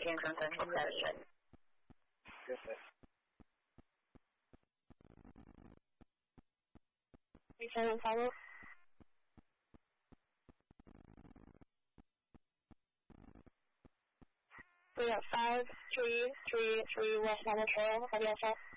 speaking from Central Station. Yes, sir. 37 follow. We got 5333 West Normal Trail, how do you have